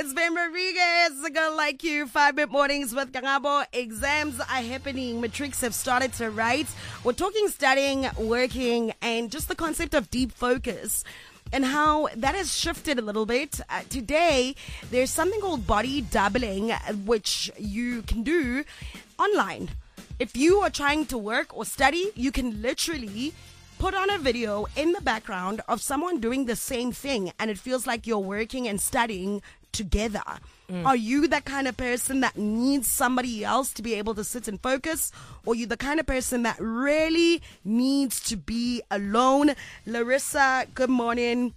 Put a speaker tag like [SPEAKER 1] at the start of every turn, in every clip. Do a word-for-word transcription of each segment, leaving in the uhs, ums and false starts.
[SPEAKER 1] it's Ben Rodriguez, a girl like you. Five Minute Mornings with Kangabo. Exams are happening. Matrics have started to write. We're talking studying, working, and just the concept of deep focus and how that has shifted a little bit. Uh, today, there's something called body doubling, which you can do online. If you are trying to work or study, you can literally put on a video in the background of someone doing the same thing, and it feels like you're working and studying together. Mm. Are you that kind of person that needs somebody else to be able to sit and focus, or are you the kind of person that really needs to be alone? Larissa, good morning.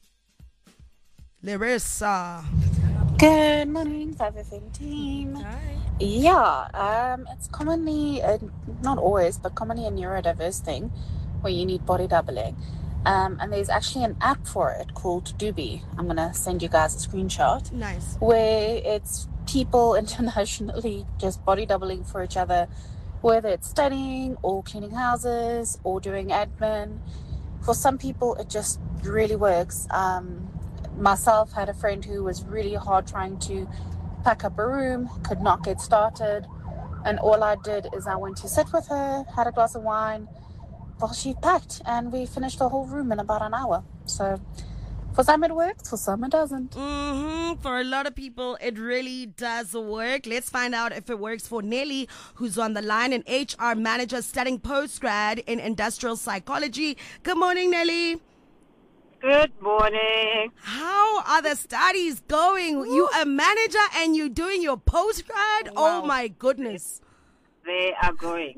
[SPEAKER 1] Larissa.
[SPEAKER 2] Good morning, five F M team.
[SPEAKER 1] Hi.
[SPEAKER 2] Yeah, um, it's commonly, uh, not always, but commonly a neurodiverse thing where you need body doubling. Um, and there's actually an app for it called Doobie. I'm going to send you guys a screenshot.
[SPEAKER 1] Nice.
[SPEAKER 2] Where it's people internationally just body doubling for each other, whether it's studying or cleaning houses or doing admin. For some people, it just really works. Um, myself had a friend who was really hard trying to pack up a room, could not get started. And all I did is I went to sit with her, had a glass of wine, well, she packed, and we finished the whole room in about an hour. So for some it works, for some it doesn't.
[SPEAKER 1] Mm-hmm. For a lot of people, it really does work. Let's find out if it works for Nelly, who's on the line, an H R manager studying postgrad in industrial psychology. Good morning, Nelly.
[SPEAKER 3] Good morning.
[SPEAKER 1] How are the studies going? Woo. You a manager and you doing your postgrad?
[SPEAKER 3] Wow.
[SPEAKER 1] Oh my goodness.
[SPEAKER 3] They are going.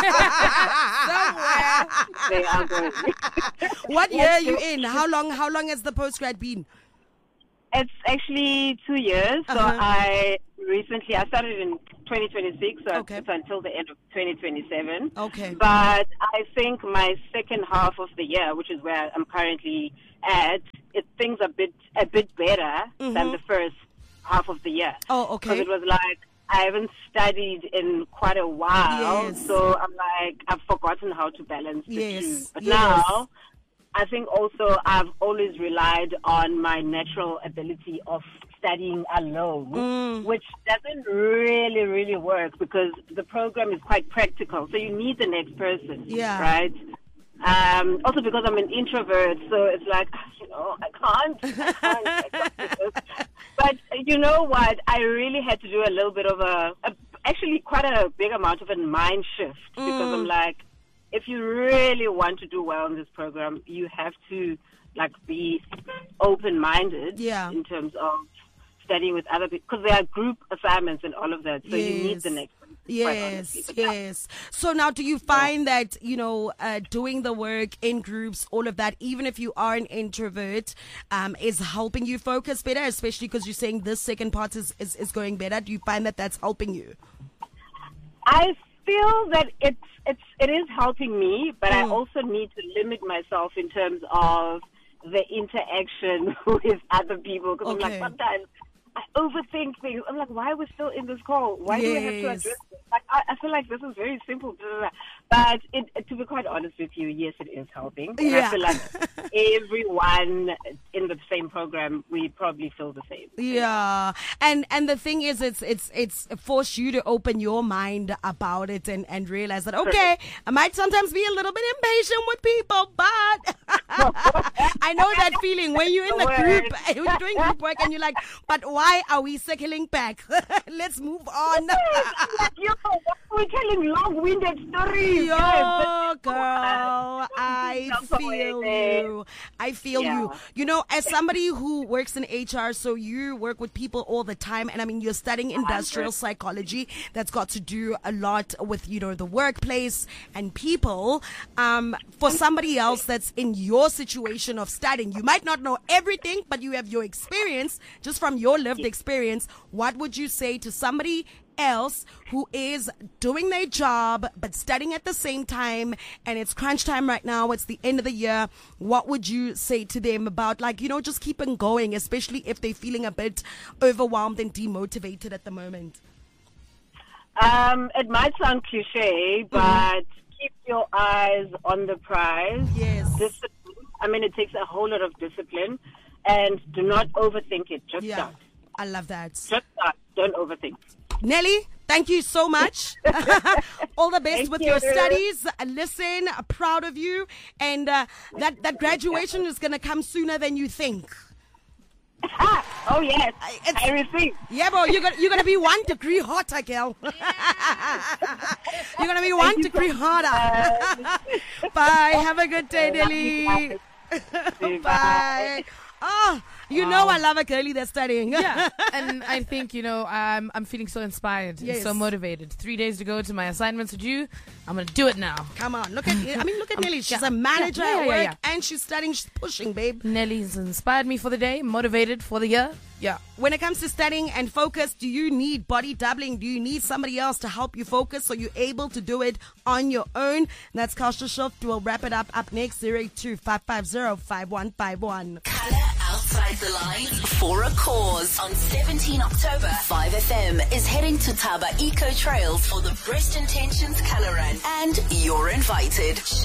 [SPEAKER 1] Somewhere.
[SPEAKER 3] They are going.
[SPEAKER 1] What year are you in? How long how long has the postgrad been?
[SPEAKER 3] It's actually two years. So
[SPEAKER 1] Uh-huh.
[SPEAKER 3] I recently, I started in twenty twenty-six, so
[SPEAKER 1] Okay.
[SPEAKER 3] it's until the end of twenty twenty-seven.
[SPEAKER 1] Okay.
[SPEAKER 3] But I think my second half of the year, which is where I'm currently at, it things a bit a bit better
[SPEAKER 1] Mm-hmm.
[SPEAKER 3] than the first half of the year.
[SPEAKER 1] Oh,
[SPEAKER 3] Because
[SPEAKER 1] okay.
[SPEAKER 3] it was like, I haven't studied in quite a while,
[SPEAKER 1] Yes.
[SPEAKER 3] so I'm like, I've forgotten how to balance the
[SPEAKER 1] Yes,
[SPEAKER 3] two. But
[SPEAKER 1] yes.
[SPEAKER 3] now, I think also I've always relied on my natural ability of studying alone,
[SPEAKER 1] Mm.
[SPEAKER 3] which doesn't really, really work because the program is quite practical. So you need the next person,
[SPEAKER 1] Yeah.
[SPEAKER 3] right? Um, also because I'm an introvert, so it's like, you know, I can't, I can't, I can't do this. But you know what? I really had to do a little bit of a, a actually quite a big amount of a mind shift because
[SPEAKER 1] Mm.
[SPEAKER 3] I'm like, if you really want to do well in this program, you have to like be open-minded
[SPEAKER 1] Yeah.
[SPEAKER 3] in terms of studying with other people because there are group assignments and all of that. So you need
[SPEAKER 1] Yes.
[SPEAKER 3] the next one. quite
[SPEAKER 1] Yes,
[SPEAKER 3] honestly. But yeah.
[SPEAKER 1] yes. So now, do you find that, you know, uh, doing the work in groups, all of that, even if you are an introvert, um, is helping you focus better, especially because you're saying this second part is, is, is going better? Do you find that that's helping you?
[SPEAKER 3] I feel that it's it's it is helping me, but I
[SPEAKER 1] Mm.
[SPEAKER 3] also need to limit myself in terms of the interaction with other people because I'm
[SPEAKER 1] Okay.
[SPEAKER 3] like sometimes I overthink things. I'm like, why are we still in this call? Why do we have to
[SPEAKER 1] Yes.
[SPEAKER 3] address this? Like, I, I feel like this is very simple. Blah, blah, blah. But it, it, to be quite honest with you, yes, it is helping. And
[SPEAKER 1] Yeah.
[SPEAKER 3] I feel like everyone in the same program, we probably feel the same.
[SPEAKER 1] Yeah, and and the thing is, it's it's it's forced you to open your mind about it and and realize that okay, I might sometimes be a little bit impatient with people, but I know that feeling when you're in the group, when you're doing group work, and you're like, but why are we circling back? Let's move on.
[SPEAKER 3] Like, yo, why are we telling long-winded stories?
[SPEAKER 1] Yo,
[SPEAKER 3] guys?
[SPEAKER 1] girl, I feel you. I feel
[SPEAKER 3] Yeah.
[SPEAKER 1] you. You know, as somebody who works in H R, so you work with people all the time, and I mean, you're studying industrial psychology. That's got to do a lot with, you know, the workplace and people. Um, for somebody else that's in your situation of studying, you might not know everything, but you have your experience just from your lived experience. What would you say to somebody else who is doing their job but studying at the same time, and it's crunch time right now, it's the end of the year? What would you say to them about, like, you know, just keeping going, especially if they're feeling a bit overwhelmed and demotivated at the moment?
[SPEAKER 3] Um, it might sound cliche, but mm-hmm. keep your eyes on the prize.
[SPEAKER 1] Yes.
[SPEAKER 3] Discipline. I mean, it takes a whole lot of discipline, and do not overthink it. Just
[SPEAKER 1] yeah.
[SPEAKER 3] start.
[SPEAKER 1] I love that.
[SPEAKER 3] Just start. Don't overthink.
[SPEAKER 1] Nelly, thank you so much. All the best
[SPEAKER 3] Thank
[SPEAKER 1] with
[SPEAKER 3] you.
[SPEAKER 1] your studies. Uh, Listen, uh, proud of you. And uh, that, that graduation is going to come sooner than you think.
[SPEAKER 3] Ah, oh, yes.
[SPEAKER 1] It's-
[SPEAKER 3] I receive.
[SPEAKER 1] Yeah, bro, you're gonna, you're gonna be one degree hotter, girl. You're gonna be one
[SPEAKER 3] you so
[SPEAKER 1] degree hotter. Bye. Have a good day, Nelly.
[SPEAKER 3] Bye.
[SPEAKER 1] Bye. Oh, you know I love a girlie that's studying.
[SPEAKER 4] Yeah, and I think, you know, I'm, I'm feeling so inspired
[SPEAKER 1] Yes.
[SPEAKER 4] and so motivated. Three days to go to my assignments are due. I'm going to do it now.
[SPEAKER 1] Come on, look at, I mean, look at Nelly. She's
[SPEAKER 4] yeah.
[SPEAKER 1] a manager
[SPEAKER 4] Yeah, yeah,
[SPEAKER 1] at
[SPEAKER 4] yeah,
[SPEAKER 1] work
[SPEAKER 4] yeah.
[SPEAKER 1] and she's studying, she's pushing, babe.
[SPEAKER 4] Nelly's inspired me for the day, motivated for the year. Yeah.
[SPEAKER 1] When it comes to studying and focus, do you need body doubling? Do you need somebody else to help you focus so you're able to do it on your own? That's Culture Shift. We'll wrap it up up next. zero eight two, five five zero, five one five one.
[SPEAKER 5] Color outside the lines for a cause. On seventeenth October, five F M is heading to Taba Eco Trails for the Breast Intentions Color Run. And you're invited.